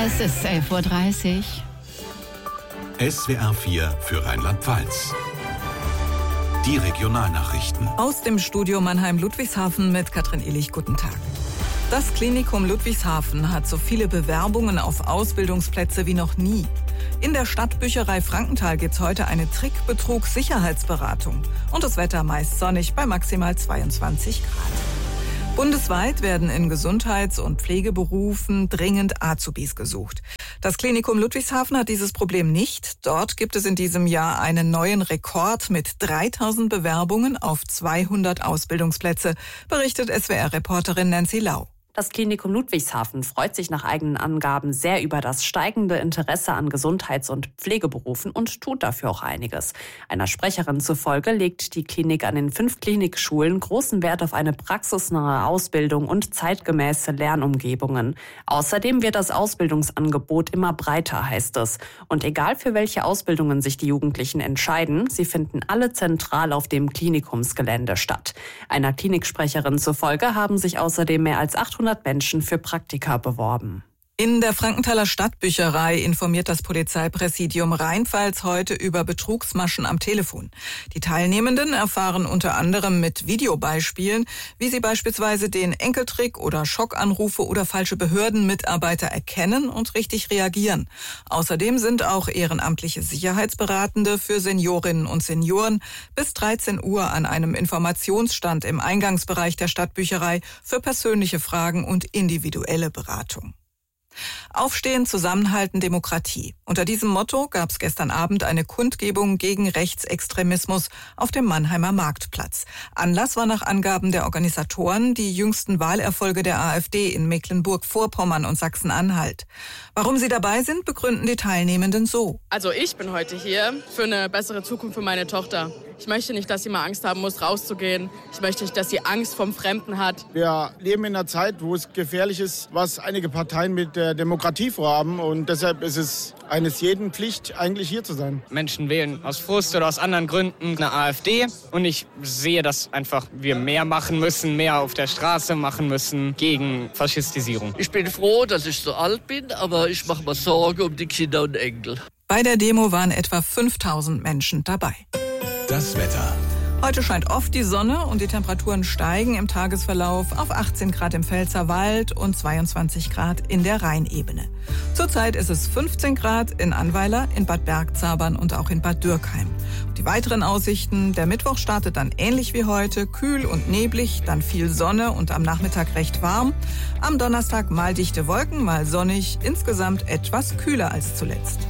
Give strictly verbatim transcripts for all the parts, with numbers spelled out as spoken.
Es ist elf Uhr dreißig. S W R vier für Rheinland-Pfalz. Die Regionalnachrichten. Aus dem Studio Mannheim-Ludwigshafen mit Katrin Illich. Guten Tag. Das Klinikum Ludwigshafen hat so viele Bewerbungen auf Ausbildungsplätze wie noch nie. In der Stadtbücherei Frankenthal gibt's heute eine Trickbetrug-Sicherheitsberatung. Und das Wetter meist sonnig bei maximal zweiundzwanzig Grad. Bundesweit werden in Gesundheits- und Pflegeberufen dringend Azubis gesucht. Das Klinikum Ludwigshafen hat dieses Problem nicht. Dort gibt es in diesem Jahr einen neuen Rekord mit dreitausend Bewerbungen auf zweihundert Ausbildungsplätze, berichtet S W R-Reporterin Nancy Lau. Das Klinikum Ludwigshafen freut sich nach eigenen Angaben sehr über das steigende Interesse an Gesundheits- und Pflegeberufen und tut dafür auch einiges. Einer Sprecherin zufolge legt die Klinik an den fünf Klinikschulen großen Wert auf eine praxisnahe Ausbildung und zeitgemäße Lernumgebungen. Außerdem wird das Ausbildungsangebot immer breiter, heißt es. Und egal für welche Ausbildungen sich die Jugendlichen entscheiden, sie finden alle zentral auf dem Klinikumsgelände statt. Einer Kliniksprecherin zufolge haben sich außerdem mehr als achthundert Menschen für Praktika beworben. In der Frankenthaler Stadtbücherei informiert das Polizeipräsidium Rheinpfalz heute über Betrugsmaschen am Telefon. Die Teilnehmenden erfahren unter anderem mit Videobeispielen, wie sie beispielsweise den Enkeltrick oder Schockanrufe oder falsche Behördenmitarbeiter erkennen und richtig reagieren. Außerdem sind auch ehrenamtliche Sicherheitsberatende für Seniorinnen und Senioren bis dreizehn Uhr an einem Informationsstand im Eingangsbereich der Stadtbücherei für persönliche Fragen und individuelle Beratung. Aufstehen, Zusammenhalten, Demokratie. Unter diesem Motto gab es gestern Abend eine Kundgebung gegen Rechtsextremismus auf dem Mannheimer Marktplatz. Anlass war nach Angaben der Organisatoren die jüngsten Wahlerfolge der AfD in Mecklenburg-Vorpommern und Sachsen-Anhalt. Warum sie dabei sind, begründen die Teilnehmenden so. Also ich bin heute hier für eine bessere Zukunft für meine Tochter. Ich möchte nicht, dass sie mal Angst haben muss, rauszugehen. Ich möchte nicht, dass sie Angst vom Fremden hat. Wir leben in einer Zeit, wo es gefährlich ist, was einige Parteien mit der Demokratie vorhaben. Und deshalb ist es eines jeden Pflicht, eigentlich hier zu sein. Menschen wählen aus Frust oder aus anderen Gründen eine AfD. Und ich sehe, dass einfach wir mehr machen müssen, mehr auf der Straße machen müssen gegen Faschistisierung. Ich bin froh, dass ich so alt bin, aber ich mache mir Sorgen um die Kinder und Enkel. Bei der Demo waren etwa fünftausend Menschen dabei. Das Wetter. Heute scheint oft die Sonne und die Temperaturen steigen im Tagesverlauf auf achtzehn Grad im Pfälzerwald und zweiundzwanzig Grad in der Rheinebene. Zurzeit ist es fünfzehn Grad in Annweiler, in Bad Bergzabern und auch in Bad Dürkheim. Die weiteren Aussichten: Der Mittwoch startet dann ähnlich wie heute, kühl und neblig, dann viel Sonne und am Nachmittag recht warm. Am Donnerstag mal dichte Wolken, mal sonnig, insgesamt etwas kühler als zuletzt.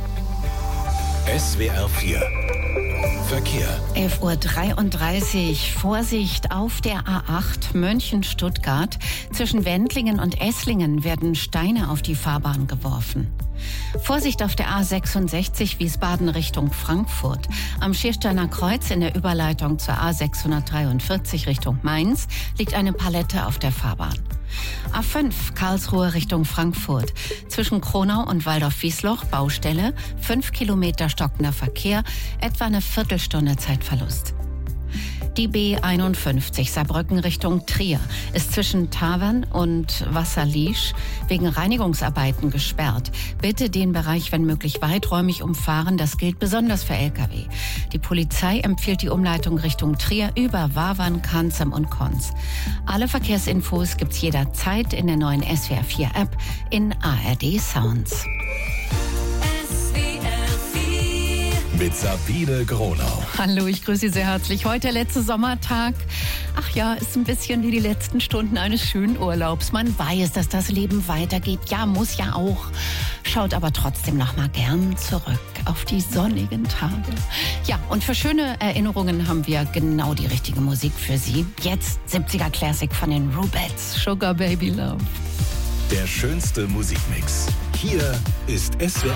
S W R vier Verkehr. elf Uhr dreiunddreißig. Vorsicht auf der A acht München-Stuttgart. Zwischen Wendlingen und Esslingen werden Steine auf die Fahrbahn geworfen. Vorsicht auf der A sechsundsechzig Wiesbaden Richtung Frankfurt. Am Schiersteiner Kreuz in der Überleitung zur A sechshundertdreiundvierzig Richtung Mainz liegt eine Palette auf der Fahrbahn. A fünf Karlsruhe Richtung Frankfurt. Zwischen Kronau und Waldorf-Wiesloch Baustelle, fünf Kilometer stockender Verkehr, etwa eine Viertelstunde Zeitverlust. Die B einundfünfzig Saarbrücken Richtung Trier ist zwischen Tavern und Wasserliesch wegen Reinigungsarbeiten gesperrt. Bitte den Bereich, wenn möglich, weiträumig umfahren. Das gilt besonders für L K W. Die Polizei empfiehlt die Umleitung Richtung Trier über Wavern, Kanzem und Konz. Alle Verkehrsinfos gibt's jederzeit in der neuen S W R vier App in A R D Sounds. Mit Sabine Gronau. Hallo, ich grüße Sie sehr herzlich. Heute der letzte Sommertag. Ach ja, ist ein bisschen wie die letzten Stunden eines schönen Urlaubs. Man weiß, dass das Leben weitergeht. Ja, muss ja auch. Schaut aber trotzdem noch mal gern zurück auf die sonnigen Tage. Ja, und für schöne Erinnerungen haben wir genau die richtige Musik für Sie. Jetzt siebziger Classic von den Rubettes, Sugar Baby Love. Der schönste Musikmix. Hier ist S W R